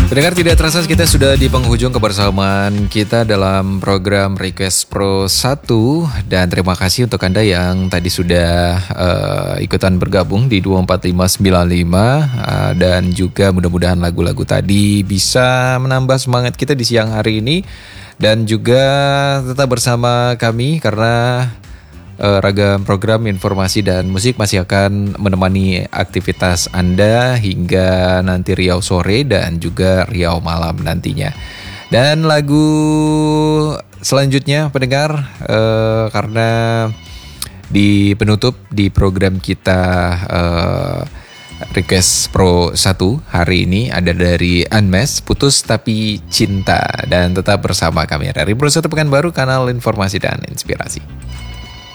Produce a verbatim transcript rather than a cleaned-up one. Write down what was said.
Pendengar, tidak terasa kita sudah di penghujung kebersamaan kita dalam program Request Pro satu. Dan terima kasih untuk Anda yang tadi sudah uh, ikutan bergabung di dua empat lima sembilan lima. uh, Dan juga mudah-mudahan lagu-lagu tadi bisa menambah semangat kita di siang hari ini. Dan juga tetap bersama kami karena Uh, ragam program informasi dan musik masih akan menemani aktivitas Anda hingga nanti Riau sore dan juga Riau malam nantinya. Dan lagu selanjutnya pendengar, uh, karena di penutup di program kita uh, Request Pro satu hari ini ada dari Unmesh, Putus Tapi Cinta. Dan tetap bersama kami dari Pro satu Pekanbaru, kanal informasi dan inspirasi.